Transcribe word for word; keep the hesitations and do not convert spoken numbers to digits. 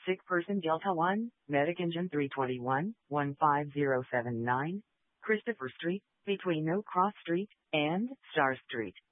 Sick person Delta one, Medic Engine three twenty-one, one five zero seven nine, Christopher Street, between No Cross Street and Star Street.